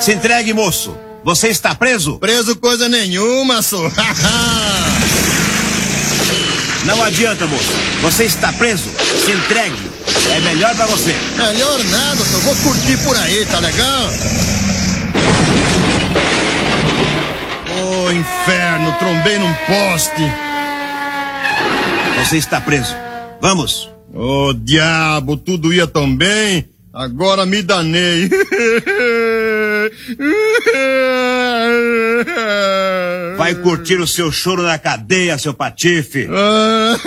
Se entregue, moço. Você está preso? Preso coisa nenhuma, sou. Não adianta, moço. Você está preso. Se entregue. É melhor pra você. Melhor nada, só vou curtir por aí, tá legal? Ô, inferno, trombei num poste. Você está preso. Vamos. Ô, diabo, tudo ia tão bem. Agora me danei. Vai curtir o seu choro na cadeia, seu patife.